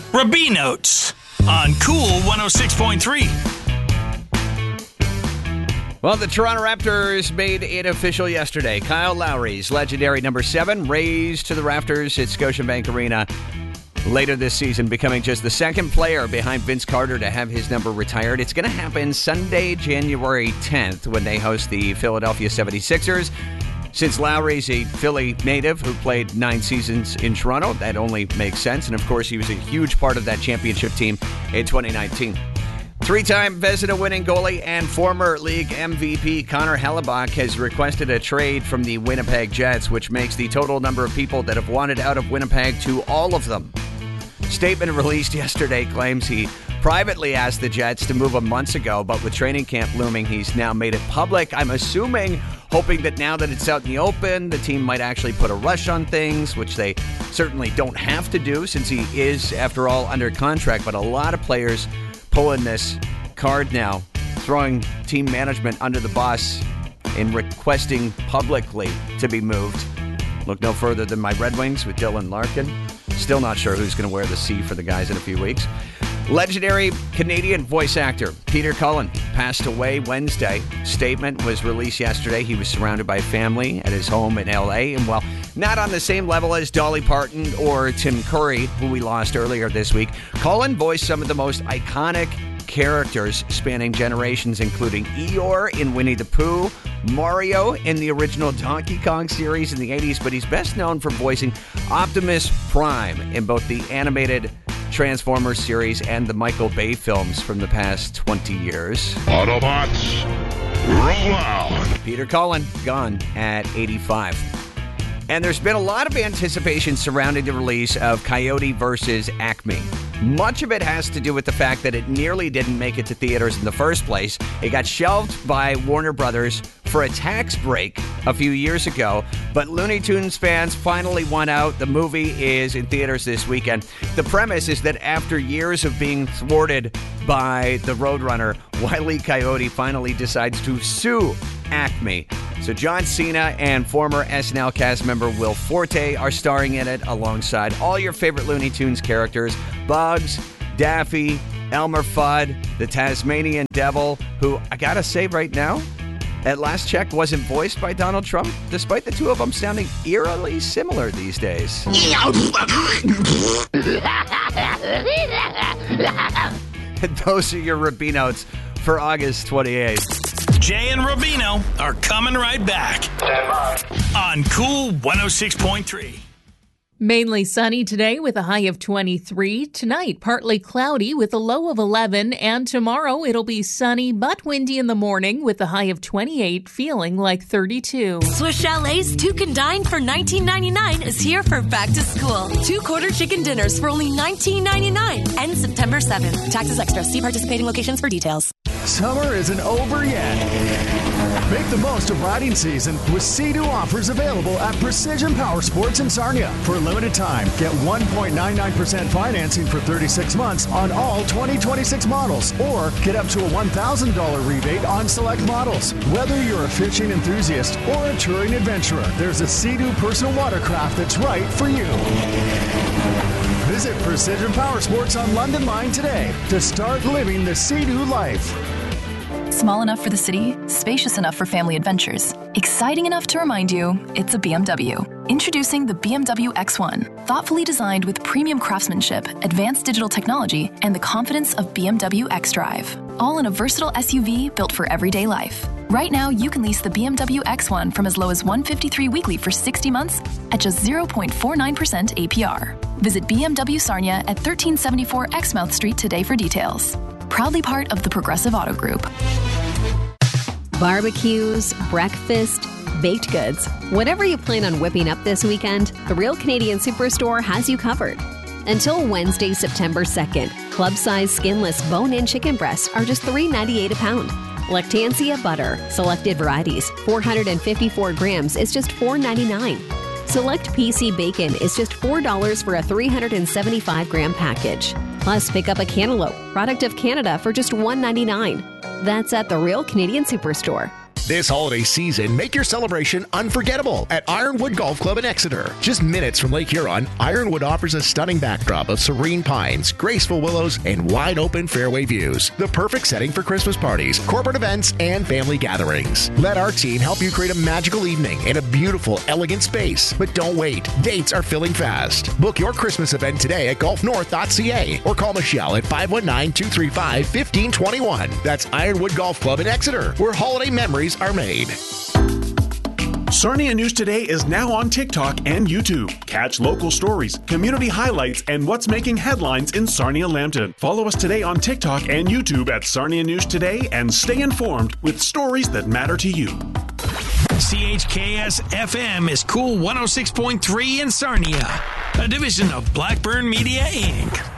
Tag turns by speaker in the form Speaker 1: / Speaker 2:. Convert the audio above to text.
Speaker 1: Rabinotes on Cool 106.3.
Speaker 2: Well, the Toronto Raptors made it official yesterday. Kyle Lowry's legendary number 7 raised to the rafters at Scotiabank Arena later this season, becoming just the second player behind Vince Carter to have his number retired. It's going to happen Sunday, January 10th, when they host the Philadelphia 76ers. Since Lowry's a Philly native who played 9 seasons in Toronto, that only makes sense. And, of course, he was a huge part of that championship team in 2019. 3-time Vezina-winning goalie and former league MVP Connor Hellebuyck has requested a trade from the Winnipeg Jets, which makes the total number of people that have wanted out of Winnipeg to all of them. Statement released yesterday claims he privately asked the Jets to move him months ago, but with training camp looming, he's now made it public. I'm assuming, hoping that now that it's out in the open, the team might actually put a rush on things, which they certainly don't have to do since he is, after all, under contract. But a lot of players pulling this card now, throwing team management under the bus in requesting publicly to be moved. Look no further than my Red Wings with Dylan Larkin. Still not sure who's going to wear the C for the guys in a few weeks. Legendary Canadian voice actor Peter Cullen passed away Wednesday. Statement was released yesterday. He was surrounded by family at his home in L.A. And while not on the same level as Dolly Parton or Tim Curry, who we lost earlier this week, Cullen voiced some of the most iconic characters spanning generations, including Eeyore in Winnie the Pooh, Mario in the original Donkey Kong series in the 80s, but he's best known for voicing Optimus Prime in both the animated Transformers series and the Michael Bay films from the past 20 years.
Speaker 3: Autobots, roll out.
Speaker 2: Peter Cullen, gone at 85. And there's been a lot of anticipation surrounding the release of Coyote vs. Acme. Much of it has to do with the fact that it nearly didn't make it to theaters in the first place. It got shelved by Warner Brothers for a tax break a few years ago, but Looney Tunes fans finally won out. The movie is in theaters this weekend. The premise is that after years of being thwarted by the Roadrunner, Wile E. Coyote finally decides to sue Acme. So John Cena and former SNL cast member Will Forte are starring in it alongside all your favorite Looney Tunes characters, Bugs, Daffy, Elmer Fudd, the Tasmanian Devil, who I gotta say right now, at last check wasn't voiced by Donald Trump, despite the two of them sounding eerily similar these days. And those are your Rabinotes for August 28th.
Speaker 1: Jay and Rubino are coming right back on Cool 106.3.
Speaker 4: Mainly sunny today with a high of 23. Tonight, partly cloudy with a low of 11. And tomorrow, it'll be sunny but windy in the morning with a high of 28, feeling like 32.
Speaker 5: Swiss Chalet's Two Can Dine for $19.99 is here for back to school. 2 quarter chicken dinners for only $19.99. Ends September 7th. Taxes extra. See participating locations for details.
Speaker 6: Summer isn't over yet. Make the most of riding season with Sea-Doo offers available at Precision Power Sports in Sarnia. For a limited time, get 1.99% financing for 36 months on all 2026 models, or get up to a $1,000 rebate on select models. Whether you're a fishing enthusiast or a touring adventurer, there's a Sea-Doo personal watercraft that's right for you. Visit Precision Power Sports on London Line today to start living the Sea-Doo life.
Speaker 7: Small enough for the city, spacious enough for family adventures, exciting enough to remind you it's a BMW. Introducing the BMW X1, thoughtfully designed with premium craftsmanship, advanced digital technology, and the confidence of BMW xDrive. All in a versatile SUV built for everyday life. Right now, you can lease the BMW X1 from as low as $153 weekly for 60 months at just 0.49% APR. Visit BMW Sarnia at 1374 Exmouth Street today for details. Proudly part of the Progressive Auto Group.
Speaker 8: Barbecues, breakfast, baked goods. Whatever you plan on whipping up this weekend, the Real Canadian Superstore has you covered. Until Wednesday, September 2nd, club-size skinless bone-in chicken breasts are just $3.98 a pound. Lactancia butter, selected varieties, 454 grams is just $4.99. Select PC bacon is just $4 for a 375-gram package. Plus, pick up a cantaloupe, product of Canada, for just $1.99. That's at the Real Canadian Superstore.
Speaker 9: This holiday season, make your celebration unforgettable at Ironwood Golf Club in Exeter. Just minutes from Lake Huron, Ironwood offers a stunning backdrop of serene pines, graceful willows, and wide-open fairway views. The perfect setting for Christmas parties, corporate events, and family gatherings. Let our team help you create a magical evening in a beautiful, elegant space. But don't wait. Dates are filling fast. Book your Christmas event today at golfnorth.ca or call Michelle at 519-235-1521. That's Ironwood Golf Club in Exeter, where holiday memories are made.
Speaker 10: Sarnia News Today is now on TikTok and YouTube. Catch local stories, community highlights, and what's making headlines in Sarnia-Lambton. Follow us today on TikTok and YouTube at Sarnia News Today and stay informed with stories that matter to you.
Speaker 1: CHKS FM is Cool 106.3 in Sarnia, a division of Blackburn Media, Inc.